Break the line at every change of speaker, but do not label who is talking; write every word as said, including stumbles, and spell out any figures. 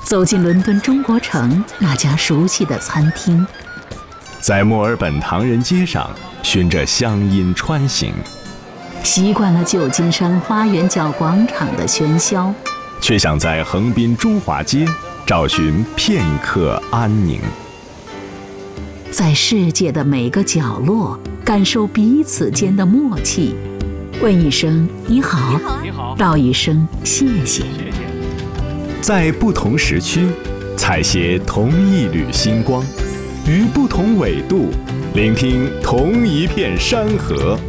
走进伦敦中国城那家熟悉的餐厅，
在墨尔本唐人街上循着乡音穿行，
习惯了旧金山花园角广场的喧嚣，
却想在横滨中华街找寻片刻安宁。
在世界的每个角落感受彼此间的默契，问一声你好，
你好，
道一声谢谢。
在不同时区采撷同一缕星光，于不同纬度聆听同一片山河。